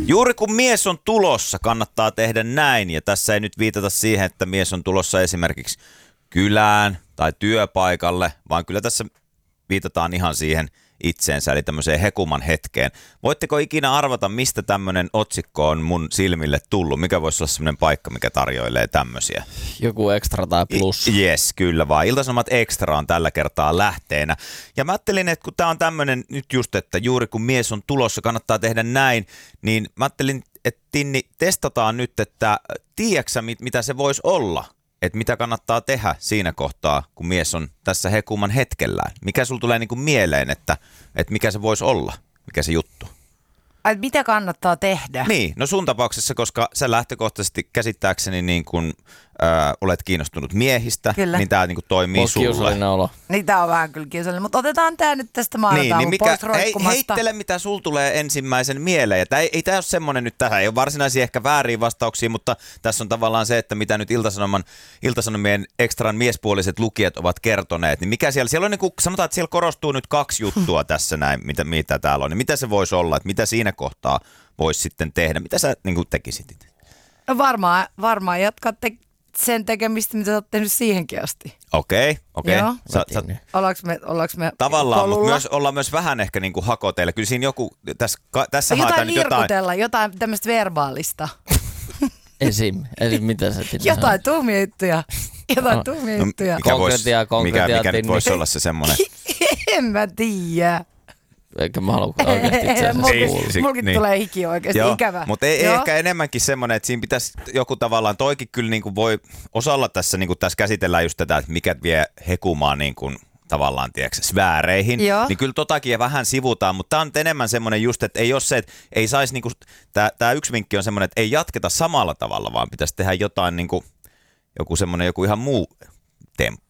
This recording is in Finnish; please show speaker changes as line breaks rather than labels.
Juuri kun mies on tulossa, kannattaa tehdä näin. Ja tässä ei nyt viitata siihen, että mies on tulossa esimerkiksi kylään tai työpaikalle, vaan kyllä tässä viitataan ihan siihen itseensä, eli tämmöiseen hekuman hetkeen. Voitteko ikinä arvata, mistä tämmöinen otsikko on mun silmille tullut? Mikä voisi olla semmoinen paikka, mikä tarjoilee tämmöisiä?
Joku Extra tai Plus.
Yes, kyllä vaan. Ilta-Sanomat Extra on tällä kertaa lähteenä. Ja mä ajattelin, että kun tää on tämmöinen nyt just, että juuri kun mies on tulossa, kannattaa tehdä näin, niin mä ajattelin, että Tinni, testataan nyt, että tiedätkö mitä se voisi olla? Että mitä kannattaa tehdä siinä kohtaa, kun mies on tässä hekuman hetkellään. Mikä sulla tulee niinku mieleen, että mikä se voisi olla, mikä se juttu?
Mitä kannattaa tehdä?
Niin, no sun tapauksessa, koska sä lähtökohtaisesti käsittääkseni niin kun, olet kiinnostunut miehistä,
Kyllä.
niin tää niin toimii sulle.
Kiusallinen olo.
Niin tää on vähän kyllä kiusallinen, mutta otetaan tää nyt tästä maanantaina pois roikkumasta.
Heittele, mitä sul tulee ensimmäisen mieleen. Ei tää ole semmonen nyt, tähän ei ole varsinaisia ehkä vääriä vastauksia, mutta tässä on tavallaan se, että mitä nyt Ilta-Sanomien Extran miespuoliset lukijat ovat kertoneet. Niin mikä siellä on niin kuin, sanotaan, että siellä korostuu nyt 2 juttua tässä näin, mitä täällä on. Niin mitä se voisi olla, että mitä siinä kohtaa voisi sitten tehdä? Mitä sä niin kuin tekisit?
No varmaan jatkaa sen tekemistä, mitä sä oot tehnyt siihenkin asti.
Okei.
Joo. Ollaanko me
tavallaan,
polulla?
mutta ollaan myös vähän ehkä niin kuin hakoteilla. Kyllä siinä joku, tässä haetaan nyt
jotain tämmöistä verbaalista.
Esim. Mitä se pitää
Jotain tuumia juttuja.
Mikä nyt voisi olla se semmoinen?
En mä tiedä.
Eikä mä halua oikeasti itse asiassa
Mulkin
niin.
tulee hiki oikeasti, ikävä.
Mutta ei ehkä enemmänkin semmoinen, että siinä pitäisi joku tavallaan, toikin kyllä niin kuin voi osalla tässä, niin kuin tässä käsitellään just tätä, että mikä vie hekumaan niin kuin tavallaan, tiedätkö, sfääreihin, niin kyllä totakin vähän sivutaan, mutta tämä on enemmän semmoinen just, että ei ole se, että ei saisi, niin kuin, tämä yksi vinkki on semmoinen, että ei jatketa samalla tavalla, vaan pitäisi tehdä jotain, niin kuin, joku ihan muu temppu.